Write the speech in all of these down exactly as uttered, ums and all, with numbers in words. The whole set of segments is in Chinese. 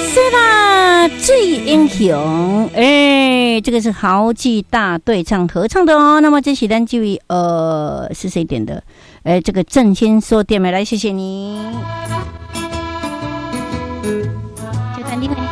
是啦，最英雄，哎，这个是豪记大对唱合唱的哦。那么这是咱这位呃是谁点的？哎，这个郑先说点的，来谢谢你。就看你好，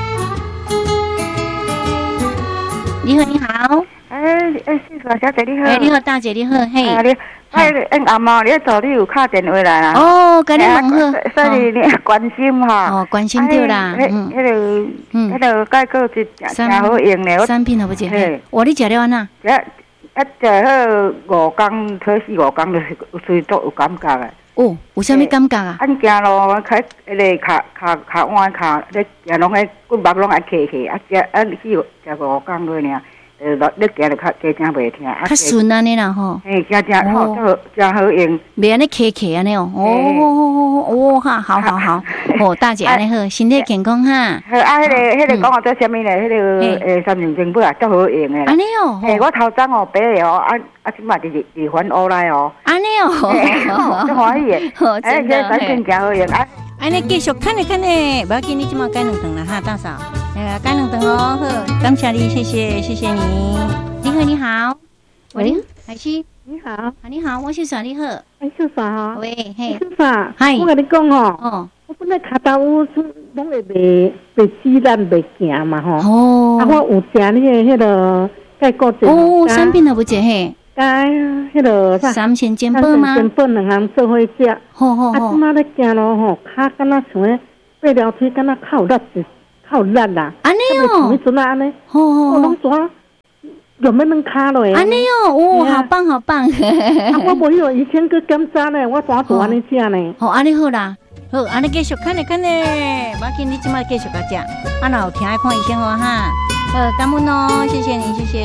你好，你好。 哎哎，谢谢小姐你好。 哎，你好，大姐你好，嘿。 啊你，哎，嗯阿妈，你做你有打电话来啦？ 哦，跟你问好。 所以你关心哈。 哦，关心对啦。 嗯。迄个，嗯，迄个钙果汁真好用咧。 产品好不姐？我你食了安那？ 一一食好五工，拖四五工就是随足有感觉诶。 哦，有啥物感觉啊？ 俺行路，开迄个脚脚脚弯脚，咧行拢个骨膜拢爱起起，啊食啊四食五工落尔。呃，你行就较加正袂疼， 较顺安尼啦吼。 嘿，加正好，好真好用。 袂安尼起起安尼哦。哦哦哦，哈，好好好。哦，大姐安尼好，身体健康哈。 好啊，迄个迄个讲做啥物咧？迄个诶，三年前不啊，足好用诶。 安尼哦。 嘿，我头早哦，白诶哦，啊啊，即马就是二环乌来哦。 安尼哦。 足欢喜诶。 哦，真的。 哎，这产品真好用啊。 安尼继续看咧看咧，不要紧，你即马改两顿啦哈，大嫂。哎，改两顿哦，好，感谢你，谢谢，谢谢你。你好，你好，喂，海西， 你好， 啊，你好，我是啥？你好， 哎，秀嫂哈， 喂，嘿， 秀嫂， 嗨， 我跟你讲哦， 哦， 我本来脚头有拢会袂袂死咱袂行嘛吼， 哦， 啊，我有食你的迄个钙骨质， 哦，产品都不食嘿， 加迄个啥， 三鲜煎饼吗？ 煎饼两项做伙食， 好好好， 啊，即马咧行路吼，脚敢若像咧八条腿敢若靠力子。靠力啦！ 安尼哦， 像迄阵安尼， 好好好， 拢抓有没能卡落？ 安尼哦，哦，好棒好棒！ 我无有以前去检查呢，我抓做安尼食呢。 好，安尼好啦，好，安尼继续看咧看咧，我见你即马继续甲食，啊，若有听爱看医生哦哈。好，感恩哦，谢谢你，谢谢。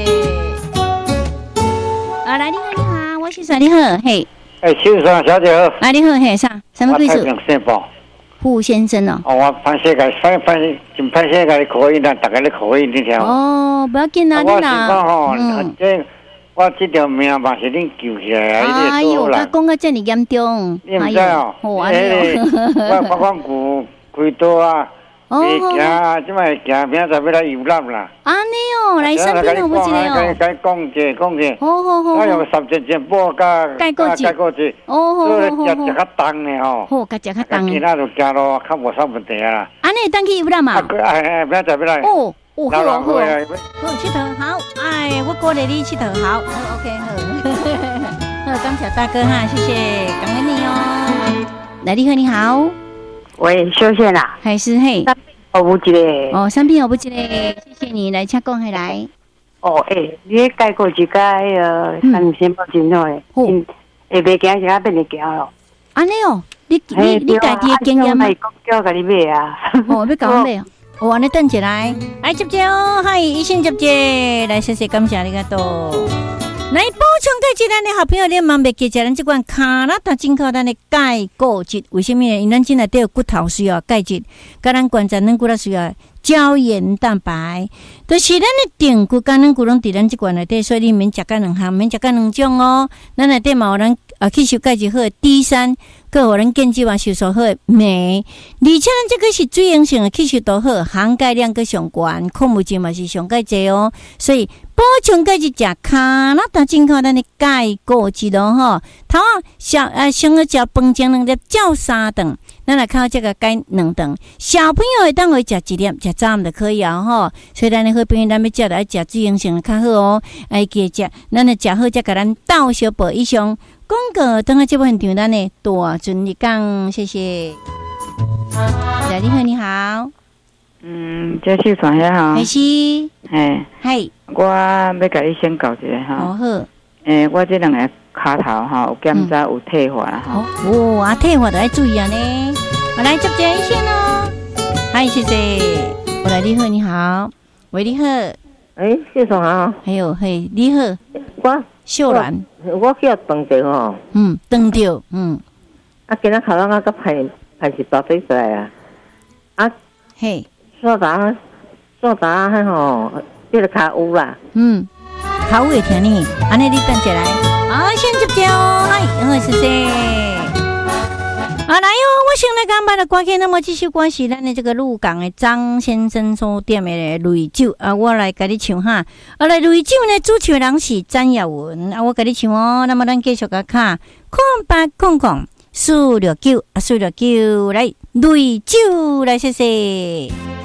啊，来，你好，你好，我是啥？你好，嘿。 哎，秀爽小姐好。 来，你好，嘿，啥？什么贵族？傅先生哦， 哦，我潘世界，潘潘真潘世界的口音啦，大家的口音你听。 哦，不要紧啦，你啦。 我是讲吼，这我这条命嘛是恁救起来啊！ 哎呦，他讲到这么严重， 你唔知哦？哎，我我讲古开刀啊，会行，即摆行，明仔载要来游览啦。 安尼哦，来生病好不一个哦。 该讲者讲者。 好好好。 我用三只煎饼加钙骨质， 钙骨质。 哦好好好。 所以食食较重呢吼。 好，甲食较重。 其他就行路较无啥问题啊啦。 安尼当去游览嘛？ 哎哎，明仔载要来。 哦哦好好好。 好， 佚佗好，哎，我鼓励你佚佗好。OK 好。好，感谢大哥哈，谢谢，感恩你哦。来，你好，你好。 喂，小谢啦。 还是嘿。 哦，有一个哦，产品有不一个，谢谢你来请讲下来。 哦，诶，你迄钙骨质甲迄个三鲜包真好诶，嗯，会袂惊是较变会惊咯。 安尼哦，你你你家己诶经验吗？ 叫甲你买啊。 哦，要甲我买哦。哦，安尼等起来，来接接哦，嗨，一线接接，来谢谢感谢你个多。来补充钙质，咱的好朋友，你忙袂记食咱这款卡拉达进口咱的钙骨质，为什么呢？因咱进来都有骨头需要钙质，甲咱关节软骨头需要胶原蛋白，都、就是咱的定骨甲软骨拢伫咱这款内底，所以你免食甲两项，免食甲两种哦。咱内底嘛有咱啊吸收钙质好的 D 三，佮有咱建基嘛吸收好的镁，而且咱这个是水溶性的吸收度好，含钙量佮上悬，矿物质嘛是上钙济哦，所以。补充钙质，食卡拉达进口咱的钙骨质咯吼。头啊，小呃，先个食饭前两粒，照三顿，咱来靠这个钙两顿。小朋友会当会食一粒，食早暗就可以啊吼。所以咱的好朋友，咱要食就要食水溶性的较好哦。哎，记食，咱来食好，才甲咱倒小补以上。广告等下这部现场，咱的大顺利讲，谢谢。来，你好，你好。 嗯，这是算遐吼。 还是？ 嘿。 嘿。 我要甲你先教一下哈。 哦好。 诶，我这两个骹头哈有检查有退化啦哈。 哦，啊退化就要注意啊呢。我来接接一线哦。嗨，谢谢。我来你好，你好。喂，你好。 诶，谢总啊。 还有嘿，你好。 我秀兰。 我叫邓着吼。 嗯，邓着，嗯。 啊，今仔头仔我个排排是大腿出来啊。啊。 嘿。 做啥？做啥？还吼，这个脚有啦。 嗯，脚有会疼呢。安尼你等起来。好，先接接哦。嗨，好，谢谢。 啊，来哟！我先来讲把的歌曲，那么这首歌是咱的这个鹿港的张先生所点的雷酒啊，我来给你唱哈。啊，来雷酒呢，主唱人是詹耀文啊，我给你唱哦。那么咱继续个看，空八空空四六九啊，四六九来雷酒来，谢谢。